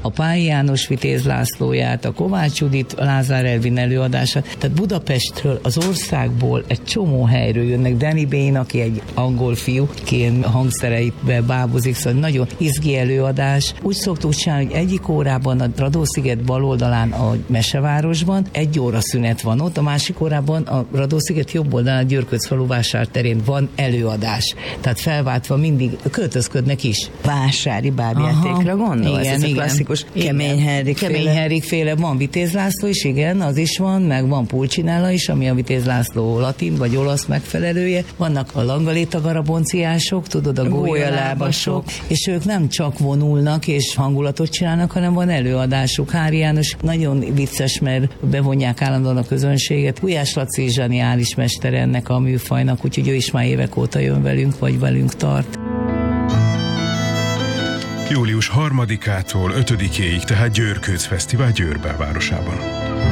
a Pályi János Vitéz Lászlóját, a Kovács Judit, a Lázár Ervin előadása. Tehát Budapestről, az országból egy csomó helyről jönnek. Danny Bain, aki egy angol fiú, ki ilyen hangszereibe bábozik, szóval nagyon izgi előadás. Úgy szoktuk csinálni, hogy egyik órában a Radó-sziget bal oldalán a Mesevárosban 1 óra szünet van ott, a másik órában a Radó-sziget jobb oldalán a Györköcfalu vásárterén van előadás. Tehát felváltva mindig költözködnek is. Vásári bábjátékra gondolsz? Igen, ez a klasszikus Kemény Henrik féle van Vitéz László is, igen, az is van, meg van Pulcinella is, ami a Vitéz László latin vagy olasz megfelelője. Vannak a Langaléta garabonciások, tudod, a gólyalábasok, és ők nem csak vonulnak és hangulatot csinálnak, hanem van előadásuk. Hári János nagyon vicces, mert bevonják állandóan a közönséget. Gulyás Laci zseniális mester ennek a műfajnak, úgyhogy ő is már évek óta jön velünk, vagy velünk tart. Július 3-ától 5-éig, tehát Győrkőc Fesztivál Győr belvárosában.